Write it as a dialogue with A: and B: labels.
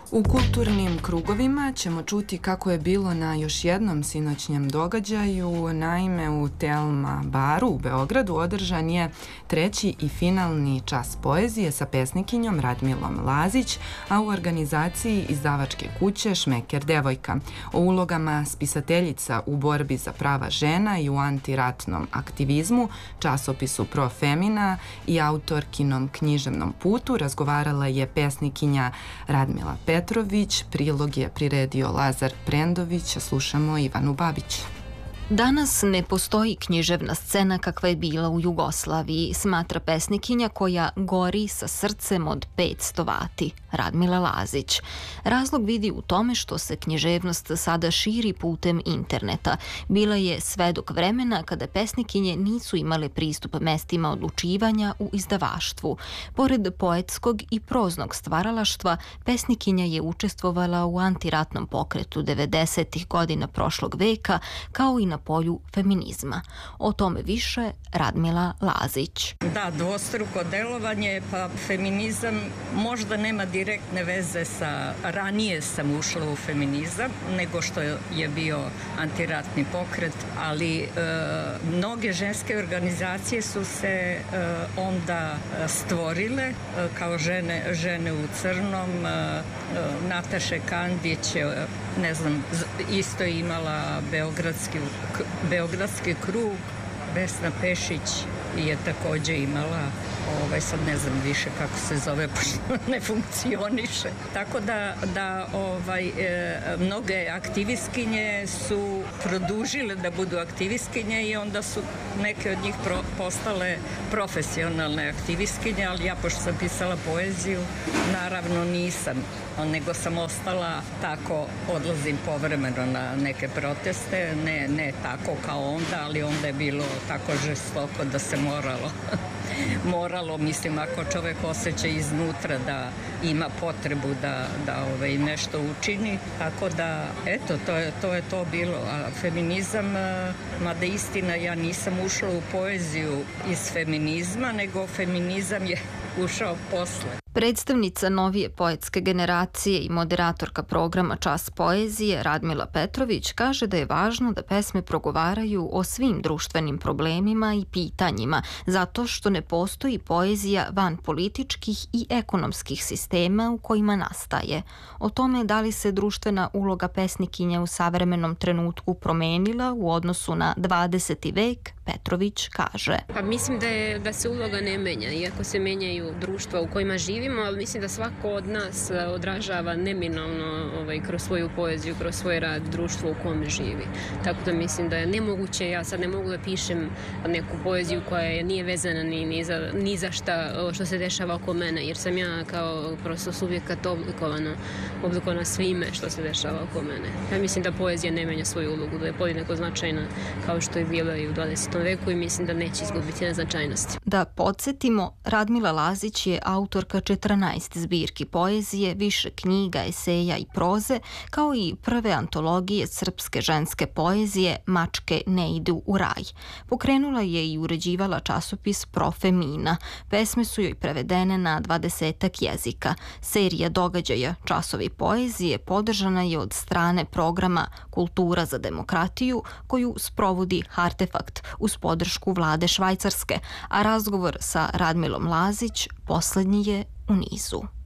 A: U kulturnim krugovima ćemo čuti kako je bilo na još jednom sinoćnjem događaju. Naime, u Telma baru u Beogradu održan je treći i finalni čas poezije sa pesnikinjom Radmilom Lazić, a u organizaciji izdavačke kuće Šmeker devojka. O ulogama spisateljica u borbi za prava žena i u antiratnom aktivizmu, časopisu Pro Femina i autorkinom književnom putu razgovarala je pesnikinja Radmila Petrović, prilog je priredio Lazar Prendović, slušamo Ivanu Babić.
B: Danas ne postoji književna scena kakva je bila u Jugoslaviji, smatra pesnikinja koja gori sa srcem od 500 vati, Radmila Lazić. Razlog vidi u tome što se književnost sada širi putem interneta. Bila je svedok vremena kada pesnikinje nisu imale pristup mestima odlučivanja u izdavaštvu. Pored poetskog i proznog stvaralaštva, pesnikinja je učestvovala u antiratnom pokretu 90. godina prošlog veka, kao i na polju feminizma. O tome više Radmila Lazić.
C: Da, dvostruko delovanje, pa feminizam možda nema direktne veze sa, ranije sam ušla u feminizam nego što je bio antiratni pokret, ali mnoge ženske organizacije su se onda stvorile kao žene u crnom. Nataša Kandić, ne znam, isto je imala Beogradski krug. Vesna Pešić je takođe imala, sad ne znam više kako se zove, pošto ne funkcioniše. Tako da mnoge aktivistkinje su produžile da budu aktivistkinje i onda su neke od njih postale profesionalne aktivistkinje, ali ja, pošto sam pisala poeziju, naravno nisam, nego sam ostala tako, odlazim povremeno na neke proteste, ne tako kao onda, ali onda je bilo tako žestoko da se moralo, mislim, ako čovek osjeća iznutra da ima potrebu da nešto učini, tako da, eto, to je to bilo. A feminizam, mada istina, ja nisam ušla u poeziju iz feminizma, nego feminizam je ušao posle.
B: Predstavnica novije poetske generacije i moderatorka programa Čas poezije Radmila Petrović kaže da je važno da pesme progovaraju o svim društvenim problemima i pitanjima, zato što ne postoji poezija van političkih i ekonomskih sistema u kojima nastaje. O tome da li se društvena uloga pesnikinja u savremenom trenutku promenila u odnosu na 20. vek, Petrović kaže.
D: Pa mislim da se uloga ne menja, iako se menjaju društva u kojima živimo, ali mislim da svako od nas odražava neminovno kroz svoju poeziju, kroz svoj rad, društvo u kome živi. Tako da mislim da je nemoguće, ja sad ne mogu da pišem neku poeziju koja nije vezana ni za šta što se dešava oko mene, jer sam ja kao prosto subjekat oblikovana svime što se dešava oko mene. Ja mislim da poezija ne menja svoju ulogu, da je podjednako značajna kao što je bila i u 20. veku i mislim da neće izgubiti na značajnosti.
B: Da podsjetimo, Radmila Lazić je autorka 14 zbirki poezije, više knjiga, eseja i proze, kao i prve antologije srpske ženske poezije Mačke ne idu u raj. Pokrenula je i uređivala časopis Pro Femina. Pesme su joj prevedene na 20 jezika. Serija događaja Časovi poezije podržana je od strane programa Kultura za demokratiju, koju sprovodi Artefakt uz podršku vlade Švajcarske, a razgovor sa Radmilom Lazić poslednji je u nizu.